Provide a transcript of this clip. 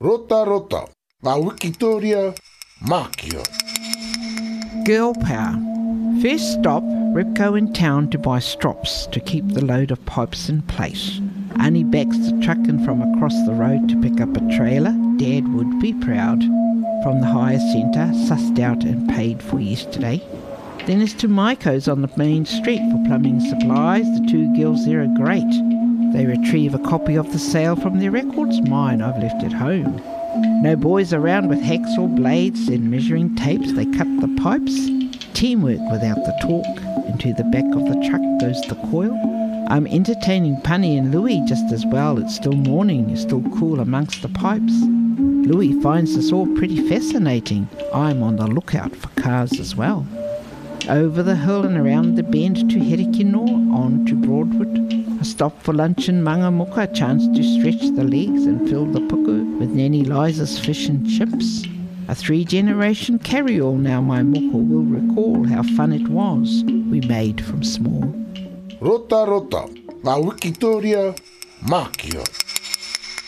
Rota rota, a Wikitoria, Makio. Girl power. First stop, Ripco in town to buy strops to keep the load of pipes in place. Annie backs the truck in from across the road to pick up a trailer. Dad would be proud. From the hire centre, sussed out and paid for yesterday. Then it's to Maiko's on the main street for plumbing supplies. The two girls there are great. They retrieve a copy of the sale from their records. Mine I've left at home. No boys around with hacksaw blades and measuring tapes. They cut the pipes. Teamwork without the talk. Into the back of the truck goes the coil. I'm entertaining Punny and Louis just as well. It's still morning. It's still cool amongst the pipes. Louis finds this all pretty fascinating. I'm on the lookout for cars as well. Over the hill and around the bend to Herikino, on to Broadwood. A stop for lunch in Mangamuka, a chance to stretch the legs and fill the puku with Nanny Liza's fish and chips. A 3-generation carry-all now my moko will recall how fun it was we made from small. Rota rota, a Wikitoria, Makio.